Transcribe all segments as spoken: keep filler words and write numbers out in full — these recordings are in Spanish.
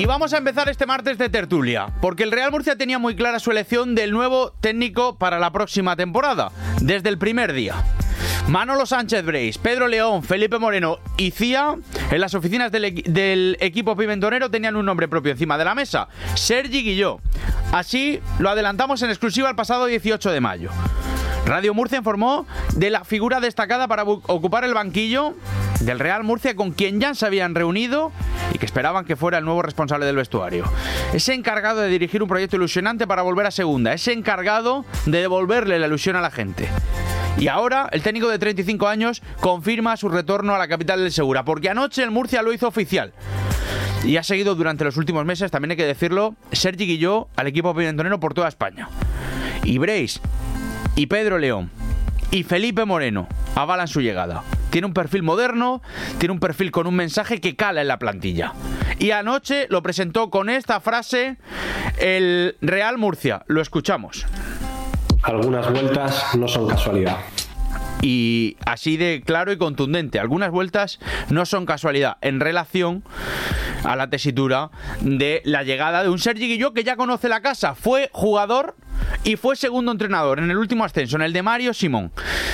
Y vamos a empezar este martes de tertulia, porque el Real Murcia tenía muy clara su elección del nuevo técnico para la próxima temporada, desde el primer día. Manolo Sánchez Breis, Pedro León, Felipe Moreno y Cía, en las oficinas del, equ- del equipo pimentonero tenían un nombre propio encima de la mesa: Sergi Guilló. Así lo adelantamos en exclusiva el pasado dieciocho de mayo. Radio Murcia informó de la figura destacada para bu- ocupar el banquillo del Real Murcia, con quien ya se habían reunido y que esperaban que fuera el nuevo responsable del vestuario. Ese encargado de dirigir un proyecto ilusionante para volver a segunda, ese encargado de devolverle la ilusión a la gente. Y ahora el técnico de treinta y cinco años confirma su retorno a la capital del Segura, porque anoche el Murcia lo hizo oficial. Y ha seguido durante los últimos meses, también hay que decirlo, Sergi Guilló al equipo pimentonero por toda España. Y Breis, y Pedro León, y Felipe Moreno avalan su llegada. Tiene un perfil moderno, tiene un perfil con un mensaje que cala en la plantilla. Y anoche lo presentó con esta frase el Real Murcia. Lo escuchamos. Algunas vueltas no son casualidad. Y así de claro y contundente, algunas vueltas no son casualidad en relación a la tesitura de la llegada de un Sergi Guilló que ya conoce la casa. Fue jugador y fue segundo entrenador en el último ascenso, en el de Mario Simón.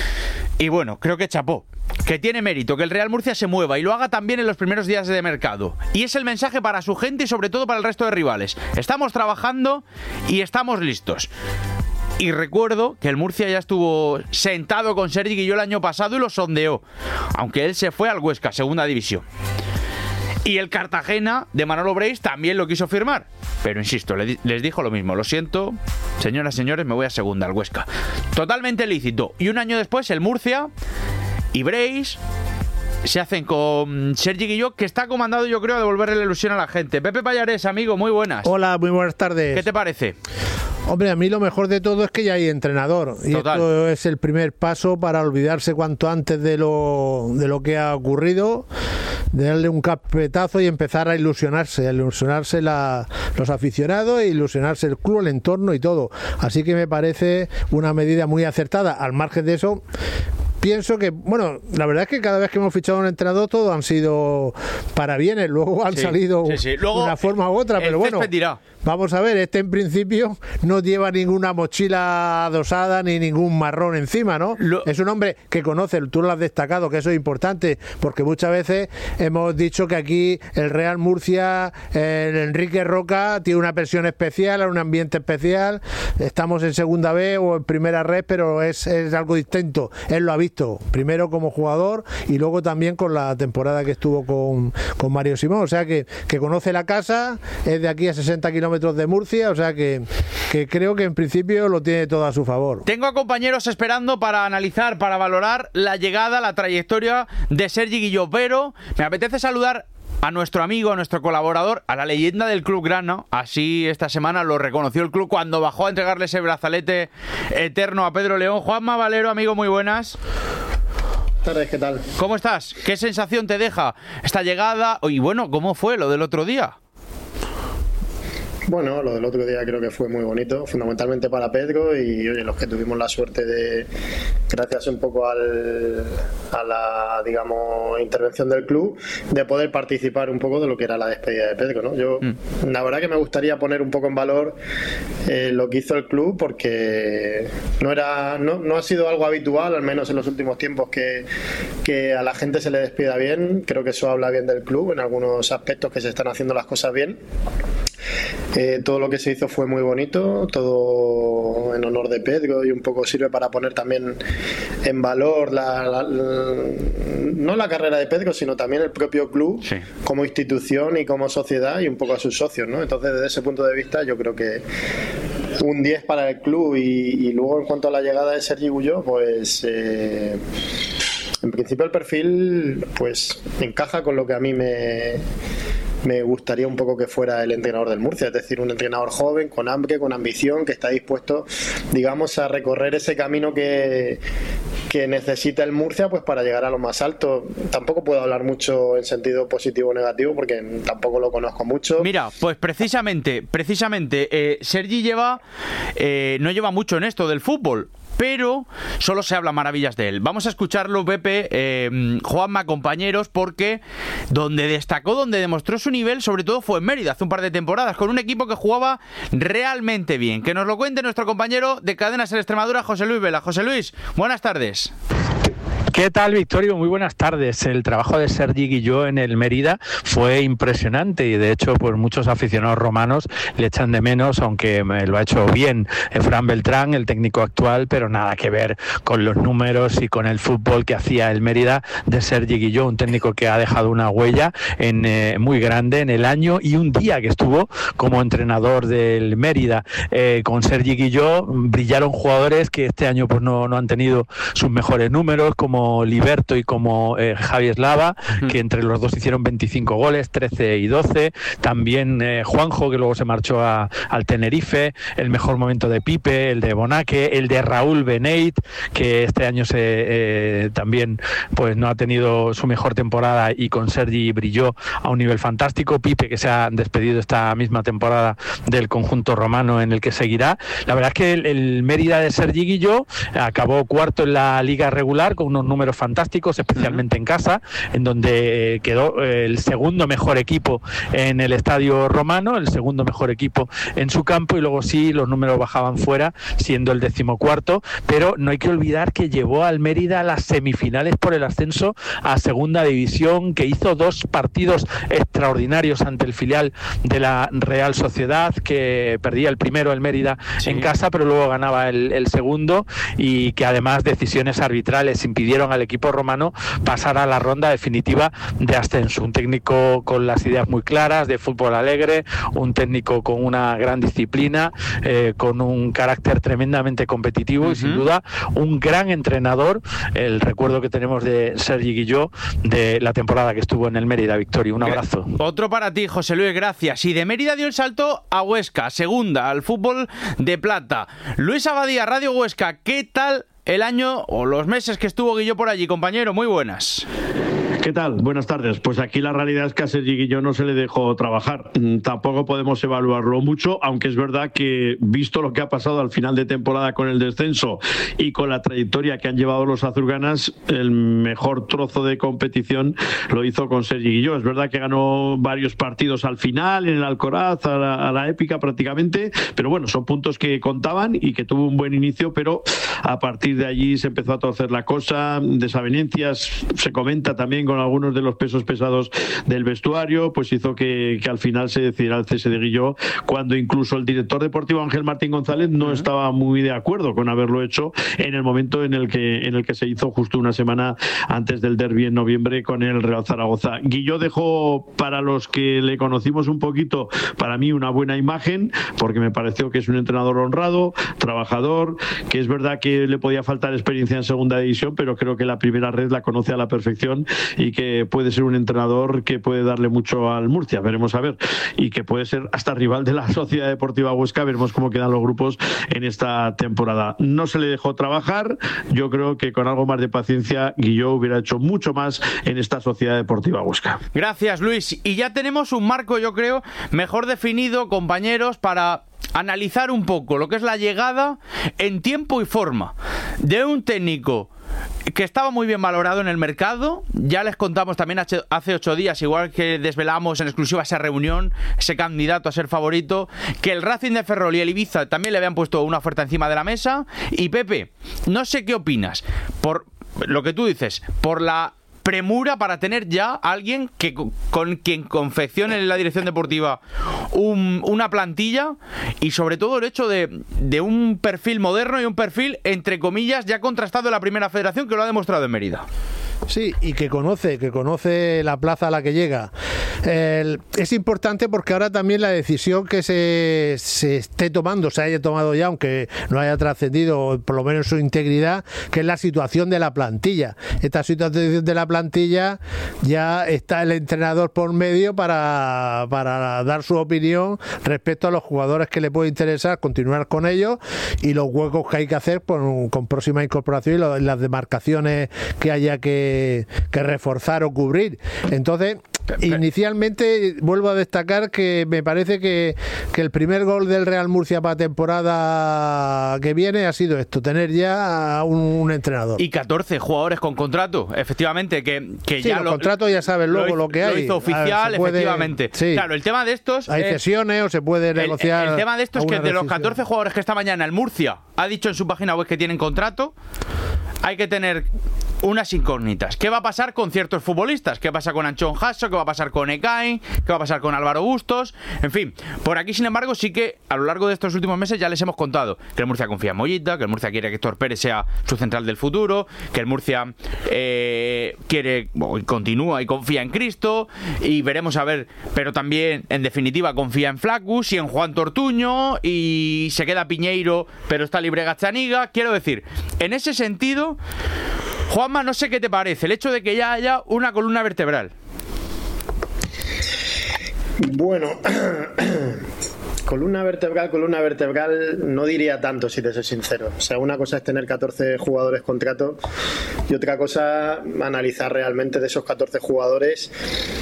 Y bueno, creo que chapó, que tiene mérito que el Real Murcia se mueva y lo haga también en los primeros días de mercado. Y es el mensaje para su gente y sobre todo para el resto de rivales. Estamos trabajando y estamos listos. Y recuerdo que el Murcia ya estuvo sentado con Sergi Guilló el año pasado y lo sondeó, aunque él se fue al Huesca, segunda división. Y el Cartagena de Manolo Breis también lo quiso firmar. Pero insisto, les dijo lo mismo: lo siento, señoras y señores, me voy a segunda, al Huesca. Totalmente lícito. Y un año después el Murcia y Breis se hacen con Sergi Guilló, que está comandado, yo creo, a devolverle la ilusión a la gente. Pepe Pallares, amigo, muy buenas. Hola, muy buenas tardes. ¿Qué te parece? Hombre, a mí lo mejor de todo es que ya hay entrenador. Y Total. Esto es el primer paso para olvidarse cuanto antes de lo, de lo que ha ocurrido, de darle un carpetazo y empezar a ilusionarse, a ilusionarse la, los aficionados, e ilusionarse el club, el entorno y todo. Así que me parece una medida muy acertada. Al margen de eso, pienso que, bueno, la verdad es que cada vez que hemos fichado a un entrenador, todos han sido para bienes, luego han sí, salido sí, sí. Luego, una forma u otra, pero bueno, dirá. Vamos a ver, este en principio no lleva ninguna mochila adosada ni ningún marrón encima, ¿no? Lo... Es un hombre que conoce, tú lo has destacado, que eso es importante, porque muchas veces hemos dicho que aquí el Real Murcia, el Enrique Roca, tiene una presión especial, un ambiente especial, estamos en segunda B o en primera red, pero es, es algo distinto. Él lo ha visto, primero como jugador y luego también con la temporada que estuvo con, con Mario Simón, o sea que, que conoce la casa, es de aquí a sesenta kilómetros de Murcia, o sea que, que creo que en principio lo tiene todo a su favor. Tengo a compañeros esperando para analizar, para valorar la llegada, la trayectoria de Sergi Guilló, pero me apetece saludar a nuestro amigo, a nuestro colaborador, a la leyenda del Club Grana. Así esta semana lo reconoció el club cuando bajó a entregarle ese brazalete eterno a Pedro León. Juanma Valero, amigo, muy buenas. Buenas tardes, ¿qué tal? ¿Cómo estás? ¿Qué sensación te deja esta llegada? Y bueno, ¿cómo fue lo del otro día? Bueno, lo del otro día creo que fue muy bonito, fundamentalmente para Pedro y oye, los que tuvimos la suerte de, gracias un poco al, a la, digamos, intervención del club, de poder participar un poco de lo que era la despedida de Pedro, ¿no? Yo, mm. la verdad que me gustaría poner un poco en valor eh, lo que hizo el club, porque no era, no, no ha sido algo habitual, al menos en los últimos tiempos, que, que a la gente se le despida bien. Creo que eso habla bien del club en algunos aspectos, que se están haciendo las cosas bien. Eh, todo lo que se hizo fue muy bonito, todo en honor de Pedro, y un poco sirve para poner también en valor la, la, la, no la carrera de Pedro, sino también el propio club, sí, como institución y como sociedad, y un poco a sus socios, ¿no? Entonces, desde ese punto de vista, yo creo que un diez para el club. Y, y luego, en cuanto a la llegada de Sergi Guilló, pues eh, en principio el perfil pues encaja con lo que a mí me me gustaría un poco que fuera el entrenador del Murcia, es decir, un entrenador joven, con hambre, con ambición, que está dispuesto, digamos, a recorrer ese camino que, que necesita el Murcia, pues para llegar a lo más alto. Tampoco puedo hablar mucho en sentido positivo o negativo, porque tampoco lo conozco mucho. Mira, pues precisamente, precisamente, eh, Sergi lleva, eh, no lleva mucho en esto del fútbol, pero solo se habla maravillas de él. Vamos a escucharlo, Pepe, eh, Juanma, compañeros, porque donde destacó, donde demostró su nivel, sobre todo fue en Mérida hace un par de temporadas, con un equipo que jugaba realmente bien. Que nos lo cuente nuestro compañero de Cadena Ser Extremadura, José Luis Vela. José Luis, buenas tardes. ¿Qué tal, Victorio? Muy buenas tardes. El trabajo de Sergi Guilló en el Mérida fue impresionante y de hecho pues muchos aficionados romanos le echan de menos, aunque lo ha hecho bien Fran Beltrán, el técnico actual, pero nada que ver con los números y con el fútbol que hacía el Mérida de Sergi Guilló, un técnico que ha dejado una huella en, eh, muy grande en el año y un día que estuvo como entrenador del Mérida. Eh, con Sergi Guilló brillaron jugadores que este año pues no, no han tenido sus mejores números, como Liberto y como eh, Javi Eslava, uh-huh. que entre los dos hicieron veinticinco goles, trece y doce. También eh, Juanjo, que luego se marchó a, al Tenerife. El mejor momento de Pipe, el de Bonaque, el de Raúl Beneit, que este año se eh, también pues no ha tenido su mejor temporada y con Sergi brilló a un nivel fantástico. Pipe, que se ha despedido esta misma temporada del conjunto romano en el que seguirá. La verdad es que el, el Mérida de Sergi Guilló acabó cuarto en la liga regular con unos números fantásticos, especialmente en casa, en donde quedó el segundo mejor equipo en el estadio romano, el segundo mejor equipo en su campo, y luego sí los números bajaban fuera, siendo el decimocuarto, pero no hay que olvidar que llevó al Mérida a las semifinales por el ascenso a segunda división, que hizo dos partidos extraordinarios ante el filial de la Real Sociedad, que perdía el primero el Mérida sí. en casa, pero luego ganaba el, el segundo, y que además decisiones arbitrales impidieron al equipo romano pasar a la ronda definitiva de ascenso. Un técnico con las ideas muy claras, de fútbol alegre, un técnico con una gran disciplina, eh, con un carácter tremendamente competitivo uh-huh. y sin duda un gran entrenador. El recuerdo que tenemos de Sergi Guilló de la temporada que estuvo en el Mérida. Victoria, un abrazo. Otro para ti, José Luis, gracias. Y de Mérida dio el salto a Huesca, segunda, al fútbol de plata. Luis Abadía, Radio Huesca, ¿qué tal el año o los meses que estuvo Guilló por allí, compañero? Muy buenas. ¿Qué tal? Buenas tardes. Pues aquí la realidad es que a Sergi Guilló no se le dejó trabajar. Tampoco podemos evaluarlo mucho, aunque es verdad que, visto lo que ha pasado al final de temporada con el descenso y con la trayectoria que han llevado los azulgranas, el mejor trozo de competición lo hizo con Sergi Guilló. Es verdad que ganó varios partidos al final, en el Alcoraz, a la, a la épica prácticamente, pero bueno, son puntos que contaban y que tuvo un buen inicio, pero a partir de allí se empezó a torcer la cosa, desavenencias, se comenta también con algunos de los pesos pesados del vestuario, pues hizo que, que al final se decidiera el cese de Guilló, cuando incluso el director deportivo Ángel Martín González no uh-huh. estaba muy de acuerdo con haberlo hecho en el momento en el que en el que se hizo justo una semana antes del derbi en noviembre con el Real Zaragoza. Guilló dejó, para los que le conocimos un poquito, para mí una buena imagen, porque me pareció que es un entrenador honrado, trabajador, que es verdad que le podía faltar experiencia en segunda división, pero creo que la primera red la conoce a la perfección y que puede ser un entrenador que puede darle mucho al Murcia, veremos a ver, y que puede ser hasta rival de la Sociedad Deportiva Huesca. Veremos cómo quedan los grupos en esta temporada. No se le dejó trabajar, yo creo que con algo más de paciencia Guilló hubiera hecho mucho más en esta Sociedad Deportiva Huesca. Gracias, Luis, y ya tenemos un marco, yo creo, mejor definido, compañeros, para analizar un poco lo que es la llegada en tiempo y forma de un técnico que estaba muy bien valorado en el mercado. Ya les contamos también hace ocho días, igual que desvelamos en exclusiva esa reunión, ese candidato a ser favorito, que el Racing de Ferrol y el Ibiza también le habían puesto una oferta encima de la mesa. Y Pepe, no sé qué opinas, por lo que tú dices, por la premura para tener ya a alguien que con quien confeccione en la dirección deportiva un, una plantilla, y sobre todo el hecho de, de un perfil moderno y un perfil, entre comillas, ya contrastado en la primera federación, que lo ha demostrado en Mérida. Sí, y que conoce, que conoce la plaza a la que llega. El, es importante porque ahora también la decisión que se, se esté tomando, se haya tomado ya, aunque no haya trascendido, por lo menos su integridad, que es la situación de la plantilla. Esta situación de la plantilla, ya está el entrenador por medio para, para dar su opinión respecto a los jugadores que le puede interesar continuar con ellos y los huecos que hay que hacer con, con próxima incorporación y las demarcaciones que haya que que reforzar o cubrir. Entonces, inicialmente vuelvo a destacar que me parece que, que el primer gol del Real Murcia para temporada que viene ha sido esto, tener ya un, un entrenador. Y catorce jugadores con contrato, efectivamente, que, que sí, ya los lo, contratos ya sabes luego lo, lo que hay. Lo hizo oficial, ver, puede, efectivamente. Sí. Claro, el tema de estos... Hay es, cesiones o se puede negociar... El, el tema de esto es que de los rescisión. catorce jugadores que esta mañana el Murcia ha dicho en su página web que tienen contrato, hay que tener unas incógnitas. ¿Qué va a pasar con ciertos futbolistas? ¿Qué pasa con Anchón Jasso? ¿Qué va a pasar con Ekain? ¿Qué va a pasar con Álvaro Bustos? En fin, por aquí, sin embargo, sí que a lo largo de estos últimos meses ya les hemos contado que el Murcia confía en Mollita, que el Murcia quiere que Héctor Pérez sea su central del futuro, que el Murcia eh, quiere y continúa y confía en Cristo, y veremos a ver, pero también, en definitiva, confía en Flaccus y en Juan Tortuño, y se queda Piñeiro, pero está libre Gazzaniga. Quiero decir, en ese sentido, Juanma, no sé qué te parece el hecho de que ya haya una columna vertebral. Bueno, columna vertebral, columna vertebral, no diría tanto, si te soy sincero. O sea, una cosa es tener catorce jugadores contrato y otra cosa analizar realmente de esos catorce jugadores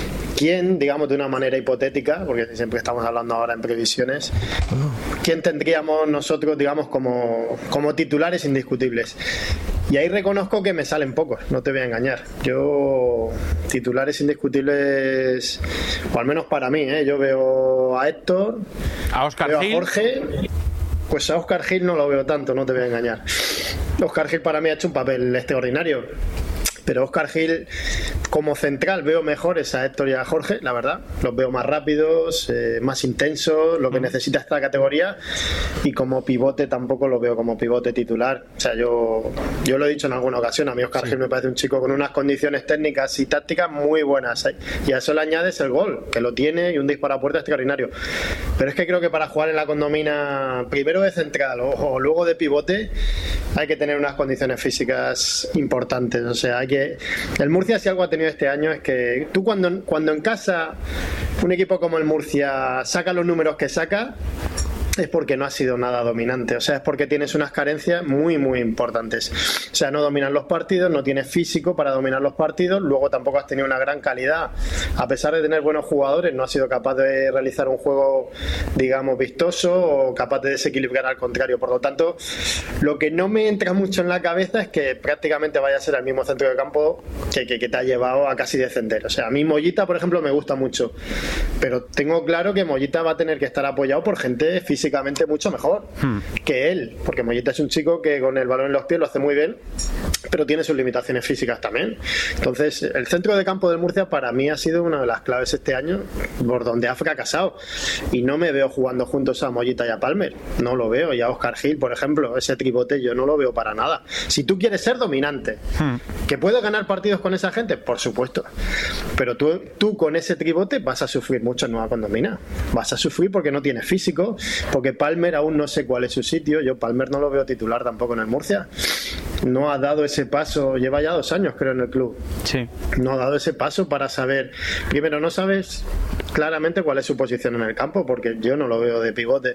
quién, digamos de una manera hipotética, porque siempre estamos hablando ahora en previsiones, quién tendríamos nosotros, digamos, como, como titulares indiscutibles. Y ahí reconozco que me salen pocos, no te voy a engañar. Yo, titulares indiscutibles, o al menos para mí, ¿eh? Yo veo a Héctor, a Óscar veo Gil. a Jorge, pues a Óscar Gil no lo veo tanto, no te voy a engañar. Óscar Gil para mí ha hecho un papel extraordinario. Pero Óscar Gil, como central, veo mejores a Héctor y a Jorge, la verdad. Los veo más rápidos, eh, más intensos, lo que necesita esta categoría. Y como pivote tampoco lo veo como pivote titular. O sea, yo, yo lo he dicho en alguna ocasión, a mí Óscar sí. Gil me parece un chico con unas condiciones técnicas y tácticas muy buenas. ¿eh? Y a eso le añades el gol, que lo tiene, y un disparo a puerta extraordinario. Pero es que creo que para jugar en la Condomina, primero de central o, o luego de pivote, hay que tener unas condiciones físicas importantes. O sea, hay que el Murcia, si algo ha tenido este año, es que tú cuando, cuando en casa un equipo como el Murcia saca los números que saca, es porque no ha sido nada dominante. O sea, es porque tienes unas carencias muy muy importantes. O sea, no dominan los partidos, no tienes físico para dominar los partidos, luego tampoco has tenido una gran calidad. A pesar de tener buenos jugadores, no has sido capaz de realizar un juego, digamos, vistoso o capaz de desequilibrar al contrario. Por lo tanto, lo que no me entra mucho en la cabeza es que prácticamente vaya a ser el mismo centro de campo que, que, que te ha llevado a casi descender. O sea, a mí Mollita, por ejemplo, me gusta mucho, pero tengo claro que Mollita va a tener que estar apoyado por gente física mucho mejor hmm. que él, porque Mollita es un chico que con el balón en los pies lo hace muy bien, pero tiene sus limitaciones físicas también. Entonces, el centro de campo del Murcia para mí ha sido una de las claves este año, por donde ha fracasado, y no me veo jugando juntos a Mollita y a Palmer, no lo veo, y a Óscar Gil, por ejemplo, ese tribote yo no lo veo para nada. Si tú quieres ser dominante, hmm. que puedes ganar partidos con esa gente, por supuesto, pero tú, tú con ese tribote vas a sufrir mucho en Nueva Condomina, vas a sufrir porque no tienes físico, porque Palmer aún no sé cuál es su sitio. Yo Palmer no lo veo titular tampoco en el Murcia, no ha dado ese paso, lleva ya dos años creo en el club, sí. no ha dado ese paso para saber, primero no sabes claramente cuál es su posición en el campo, porque yo no lo veo de pivote,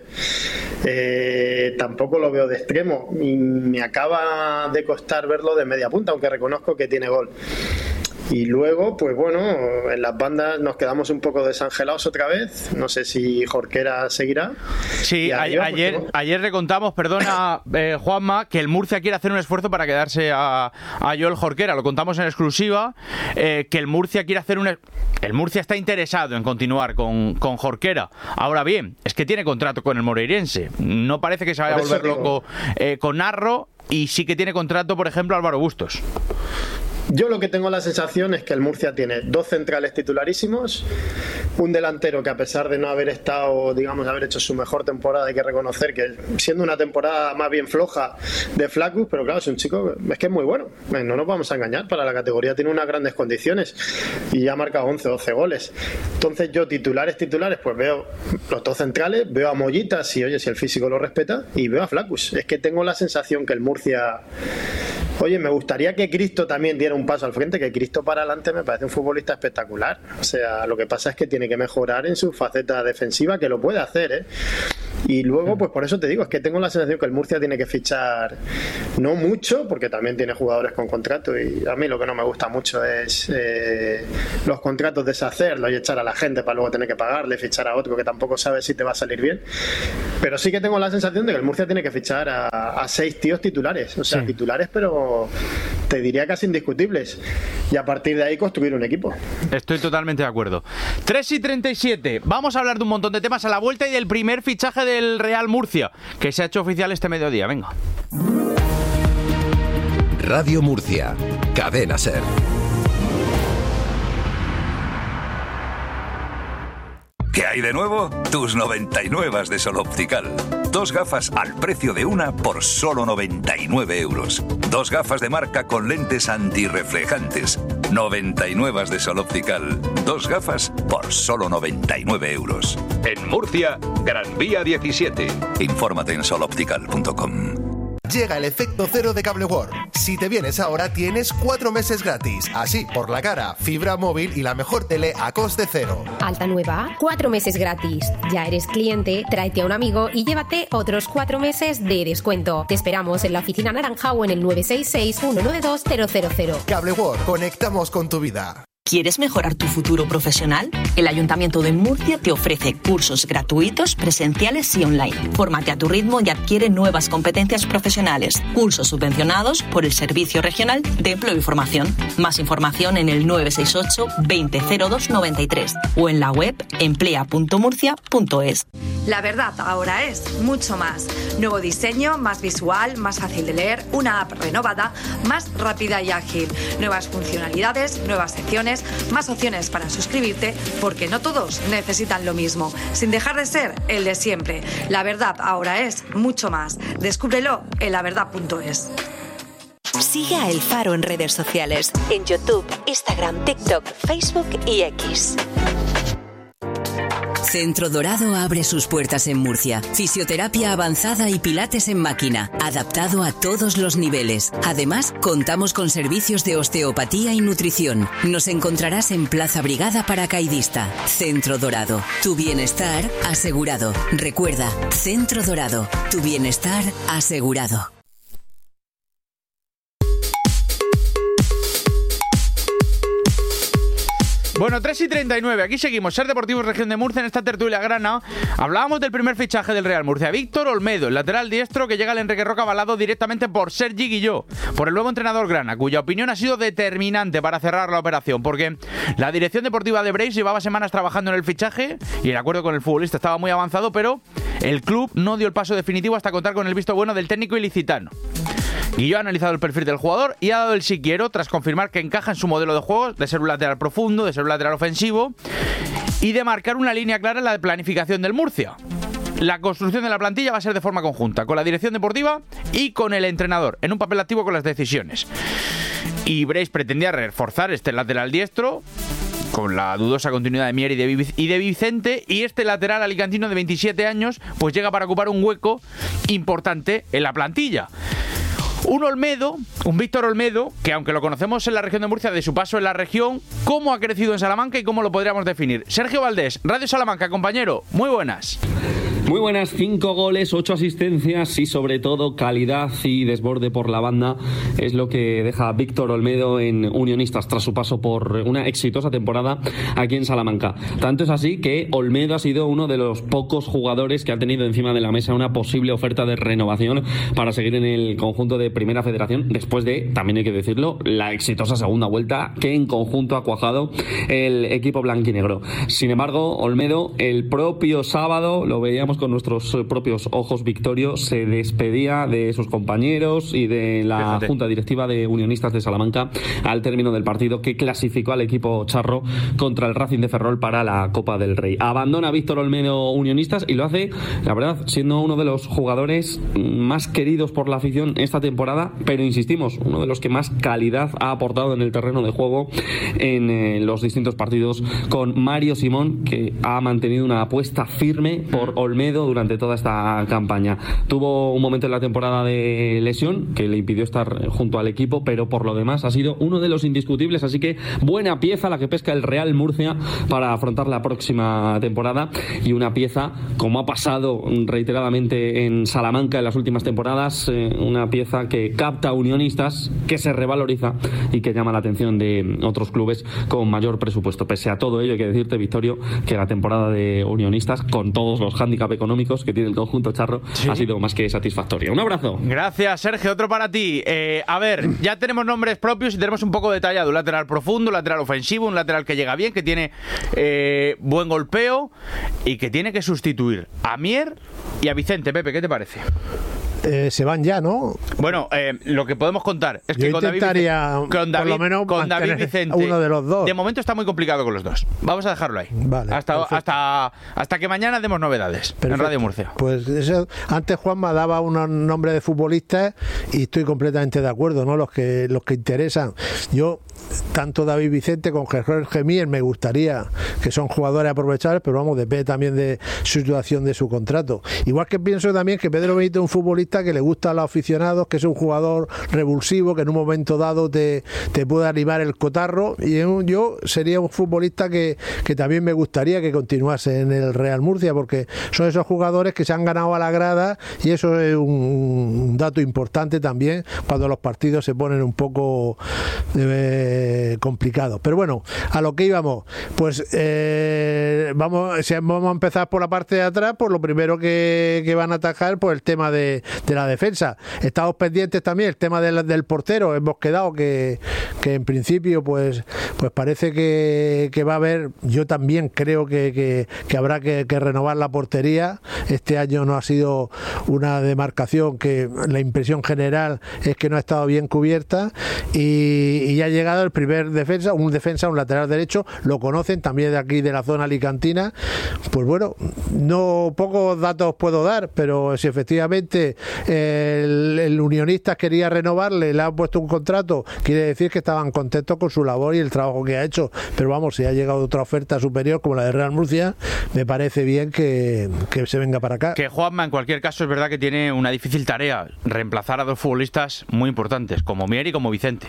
eh, tampoco lo veo de extremo, y me acaba de costar verlo de media punta, aunque reconozco que tiene gol. Y luego, pues bueno, en las bandas nos quedamos un poco desangelados otra vez. No sé si Jorquera seguirá. Sí, arriba, ayer, pues, ayer le contamos, perdona eh, Juanma, que el Murcia quiere hacer un esfuerzo para quedarse a, a Joel Jorquera. Lo contamos en exclusiva, eh, que el Murcia quiere hacer un... El Murcia está interesado en continuar con, con Jorquera. Ahora bien, es que tiene contrato con el Moreirense. No parece que se vaya a volver loco eh, con Narro, y sí que tiene contrato, por ejemplo, Álvaro Bustos. Yo lo que tengo la sensación es que el Murcia tiene dos centrales titularísimos, un delantero que a pesar de no haber estado, digamos, haber hecho su mejor temporada, hay que reconocer que siendo una temporada más bien floja de Flaccus, pero claro, es un chico, es que es muy bueno, no nos vamos a engañar, para la categoría tiene unas grandes condiciones y ya ha marcado once o doce goles. Entonces yo titulares, titulares, pues veo los dos centrales, veo a Mollita, si oye, si el físico lo respeta, y veo a Flaccus. Es que tengo la sensación que el Murcia... Oye, me gustaría que Cristo también diera un paso al frente, que Cristo para adelante me parece un futbolista espectacular. O sea, lo que pasa es que tiene que mejorar en su faceta defensiva, que lo puede hacer, ¿eh? Y luego, pues por eso te digo, es que tengo la sensación que el Murcia tiene que fichar no mucho, porque también tiene jugadores con contrato, y a mí lo que no me gusta mucho es eh, los contratos deshacerlos y echar a la gente para luego tener que pagarle, fichar a otro que tampoco sabe si te va a salir bien. Pero sí que tengo la sensación de que el Murcia tiene que fichar a, a seis tíos titulares, o sea, sí. titulares, pero te diría casi indiscutibles, y a partir de ahí construir un equipo. Estoy totalmente de acuerdo. tres y treinta y siete, vamos a hablar de un montón de temas a la vuelta y del primer fichaje del Real Murcia, que se ha hecho oficial este mediodía. Venga. Radio Murcia, Cadena SER. ¿Qué hay de nuevo? Tus noventa y nueve de Sol Optical. Dos gafas al precio de una por solo noventa y nueve euros. Dos gafas de marca con lentes antirreflejantes. noventa y nueve de Sol Optical. Dos gafas por solo noventa y nueve euros. En Murcia, Gran Vía diecisiete. Infórmate en sol optical punto com. Llega el efecto cero de Cable World. Si te vienes ahora tienes cuatro meses gratis. Así, por la cara, fibra móvil y la mejor tele a coste cero. Alta nueva, cuatro meses gratis. Ya eres cliente, tráete a un amigo y llévate otros cuatro meses de descuento. Te esperamos en la oficina naranja o en el nueve seis seis, uno nueve dos, cero cero cero. Cable World, conectamos con tu vida. ¿Quieres mejorar tu futuro profesional? El Ayuntamiento de Murcia te ofrece cursos gratuitos, presenciales y online. Fórmate a tu ritmo y adquiere nuevas competencias profesionales. Cursos subvencionados por el Servicio Regional de Empleo y Formación. Más información en el nueve seis ocho, veinte cero dos noventa y tres o en la web emplea punto murcia punto es. La verdad ahora es mucho más. Nuevo diseño, más visual, más fácil de leer, una app renovada, más rápida y ágil. Nuevas funcionalidades, nuevas secciones, más opciones para suscribirte, porque no todos necesitan lo mismo, sin dejar de ser el de siempre. La verdad ahora es mucho más. Descúbrelo en la verdad punto es. Sigue a El Faro en redes sociales, en YouTube, Instagram, TikTok, Facebook y X. Centro Dorado abre sus puertas en Murcia. Fisioterapia avanzada y pilates en máquina, adaptado a todos los niveles. Además, contamos con servicios de osteopatía y nutrición. Nos encontrarás en Plaza Brigada Paracaidista. Centro Dorado. Tu bienestar asegurado. Recuerda, Centro Dorado. Tu bienestar asegurado. Bueno, tres y treinta y nueve, aquí seguimos, Ser Deportivos Región de Murcia en esta tertulia grana. Hablábamos del primer fichaje del Real Murcia, Víctor Olmedo, el lateral diestro que llega al Enrique Roca avalado directamente por Sergi Guilló, por el nuevo entrenador grana, cuya opinión ha sido determinante para cerrar la operación, porque la dirección deportiva de Breis llevaba semanas trabajando en el fichaje y el acuerdo con el futbolista estaba muy avanzado, pero el club no dio el paso definitivo hasta contar con el visto bueno del técnico ilicitano. Guilló ha analizado el perfil del jugador y ha dado el sí quiero tras confirmar que encaja en su modelo de juego de ser un lateral profundo, de ser un lateral ofensivo y de marcar una línea clara en la planificación del Murcia. La construcción de la plantilla va a ser de forma conjunta, con la dirección deportiva y con el entrenador, en un papel activo con las decisiones. Y Breis pretendía reforzar este lateral diestro con la dudosa continuidad de Mier y de, y de Vicente, y este lateral alicantino de veintisiete años pues llega para ocupar un hueco importante en la plantilla. Un Olmedo, un Víctor Olmedo, que aunque lo conocemos en la región de Murcia de su paso en la región, ¿cómo ha crecido en Salamanca y cómo lo podríamos definir? Sergio Valdés, Radio Salamanca, compañero, muy buenas. Muy buenas, cinco goles, ocho asistencias y sobre todo calidad y desborde por la banda es lo que deja Víctor Olmedo en Unionistas tras su paso por una exitosa temporada aquí en Salamanca. Tanto es así que Olmedo ha sido uno de los pocos jugadores que ha tenido encima de la mesa una posible oferta de renovación para seguir en el conjunto de Primera Federación después de, también hay que decirlo, la exitosa segunda vuelta que en conjunto ha cuajado el equipo blanquinegro. Sin embargo, Olmedo el propio sábado, lo veíamos con nuestros propios ojos, Victorio, se despedía de sus compañeros y de la Fíjate. Junta Directiva de Unionistas de Salamanca al término del partido que clasificó al equipo charro contra el Racing de Ferrol para la Copa del Rey. Abandona Víctor Olmedo Unionistas y lo hace, la verdad, siendo uno de los jugadores más queridos por la afición esta temporada, pero insistimos, uno de los que más calidad ha aportado en el terreno de juego en eh, los distintos partidos, con Mario Simón, que ha mantenido una apuesta firme por Olmedo Olmedo durante toda esta campaña. Tuvo un momento en la temporada de lesión que le impidió estar junto al equipo, pero por lo demás ha sido uno de los indiscutibles, así que buena pieza la que pesca el Real Murcia para afrontar la próxima temporada, y una pieza, como ha pasado reiteradamente en Salamanca en las últimas temporadas, eh, una pieza que capta unionistas, que se revaloriza y que llama la atención de otros clubes con mayor presupuesto. Pese a todo ello, hay que decirte, Victorio, que la temporada de unionistas, con todos los hándicaps económicos que tiene el conjunto charro, sí, ha sido más que satisfactoria. Un abrazo. Gracias, Sergio. Otro para ti. Eh, a ver, ya tenemos nombres propios y tenemos un poco detallado. Un lateral profundo, un lateral ofensivo, un lateral que llega bien, que tiene eh, buen golpeo y que tiene que sustituir a Mier y a Vicente. Pepe, ¿qué te parece? Eh, se van ya, ¿no? Bueno, eh, lo que podemos contar es que Yo con David, Vicente, con David, por lo menos con David Vicente, uno de los dos. De momento está muy complicado con los dos. Vamos a dejarlo ahí. Vale, hasta, hasta, hasta que mañana demos novedades. Perfecto. En Radio Murcia. Pues eso, antes Juanma daba unos nombres de futbolistas y estoy completamente de acuerdo, ¿no? Los que los que interesan. Yo, tanto David Vicente con Jorge Mier, me gustaría, que son jugadores aprovechables, pero vamos, depende también de su situación, de su contrato. Igual que pienso también que Pedro Benito es un futbolista que le gusta a los aficionados, que es un jugador revulsivo, que en un momento dado te, te puede animar el cotarro, y yo sería un futbolista que, que también me gustaría que continuase en el Real Murcia, porque son esos jugadores que se han ganado a la grada, y eso es un, un dato importante también cuando los partidos se ponen un poco eh, complicados. Pero bueno, a lo que íbamos, pues eh, vamos, si vamos a empezar por la parte de atrás, pues lo primero que, que van a atajar, pues el tema de, de la defensa. Estamos pendientes también el tema del, del portero. Hemos quedado que, que en principio pues, pues parece que, que va a haber, yo también creo que, que, que habrá que, que renovar la portería. Este año no ha sido una demarcación que la impresión general es que no ha estado bien cubierta, y, y ya ha llegado el primer defensa, un defensa, un lateral derecho, lo conocen también de aquí de la zona alicantina. Pues bueno, no pocos datos puedo dar, pero si efectivamente el, el Unionistas quería renovarle, le han puesto un contrato, quiere decir que estaban contentos con su labor y el trabajo que ha hecho. Pero vamos, si ha llegado otra oferta superior como la de Real Murcia, me parece bien que, que se venga para acá. Que Juanma, en cualquier caso, es verdad que tiene una difícil tarea, reemplazar a dos futbolistas muy importantes, como Mier y como Vicente.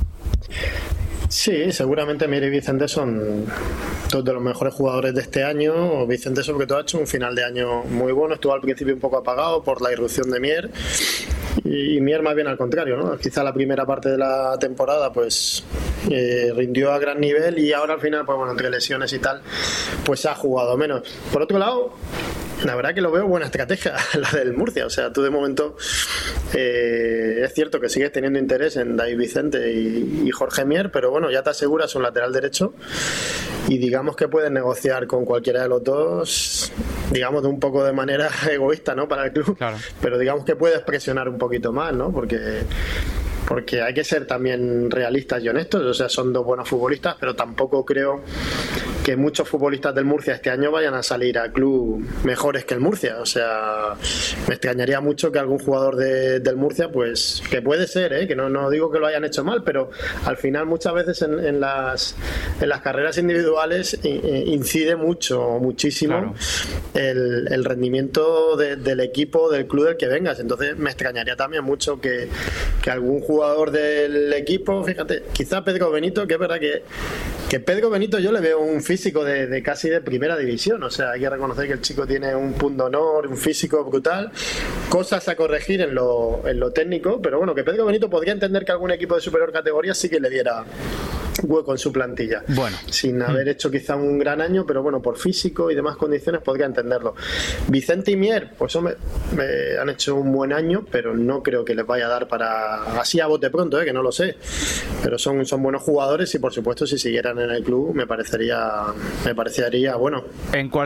Sí, seguramente Mier y Vicente son dos de los mejores jugadores de este año. Vicente sobre todo ha hecho un final de año muy bueno, estuvo al principio un poco apagado por la irrupción de Mier, y Mier más bien al contrario, ¿no? Quizá la primera parte de la temporada pues eh, rindió a gran nivel, y ahora al final, pues bueno, entre lesiones y tal, pues ha jugado menos. Por otro lado, la verdad que lo veo buena estrategia la del Murcia. O sea, tú de momento eh, es cierto que sigues teniendo interés en David Vicente y, y Jorge Mier, pero bueno, ya te aseguras un lateral derecho, y digamos que puedes negociar con cualquiera de los dos, digamos de un poco de manera egoísta, ¿no? Para el club, claro. Pero digamos que puedes presionar un poquito más, ¿no? Porque porque hay que ser también realistas y honestos. O sea, son dos buenos futbolistas, pero tampoco creo que muchos futbolistas del Murcia este año vayan a salir al club mejores que el Murcia. O sea, me extrañaría mucho que algún jugador de, del Murcia, pues, que puede ser, ¿eh? Que no, no digo que lo hayan hecho mal, pero al final muchas veces en, en las en las carreras individuales incide mucho, muchísimo, claro, el, el rendimiento de, del equipo, del club del que vengas. Entonces me extrañaría también mucho que, que algún jugador del equipo, fíjate, quizá Pedro Benito, que es verdad que, que Pedro Benito yo le veo un físico de, de casi de primera división. O sea, hay que reconocer que el chico tiene un punto de honor, un físico brutal, cosas a corregir en lo, en lo técnico, pero bueno, que Pedro Benito podría entender que algún equipo de superior categoría sí que le diera hueco en su plantilla, bueno, sin haber hecho quizá un gran año, pero bueno, por físico y demás condiciones podría entenderlo. Vicente y Mier, pues hombre, me han hecho un buen año, pero no creo que les vaya a dar para así a bote pronto, ¿eh? Que no lo sé, pero son, son buenos jugadores, y por supuesto si siguieran en el club me parecería me parecería bueno. En cual